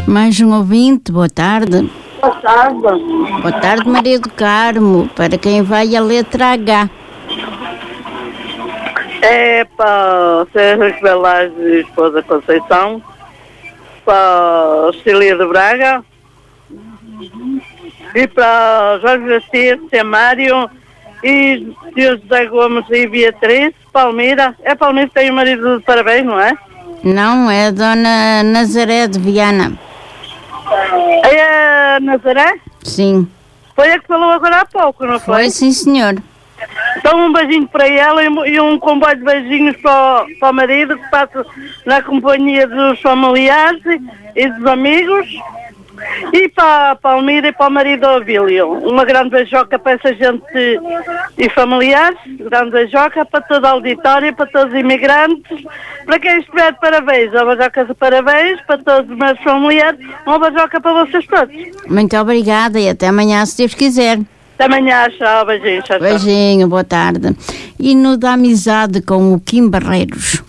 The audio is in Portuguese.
Mais um ouvinte, boa tarde. Boa tarde. Boa tarde, Maria do Carmo. Para quem vai a letra H? É para Sérgio Velazes, esposa Conceição, para Cília de Braga e para Jorge Garcia, Semário e Sr. José Gomes e Beatriz, Palmira. É Palmira que tem o marido de parabéns, não é? Não, é a Dona Nazaré de Viana. É a Nazaré? Sim. Foi a que falou agora há pouco, não foi? Foi, sim, senhor. Então um beijinho para ela e um comboio de beijinhos para o marido, que passa na companhia dos familiares e dos amigos. E para a Palmira e para o marido Ovílio. Uma grande beijoca para essa gente e familiares, grande beijoca para toda a auditória, para todos os imigrantes. Para quem estiver de parabéns, uma beijoca de parabéns para todos os meus familiares, uma beijoca para vocês todos. Muito obrigada e até amanhã, se Deus quiser. Até amanhã, tchau, beijinho, tchau, tchau. Beijinho, boa tarde. E no da amizade com o Kim Barreiros.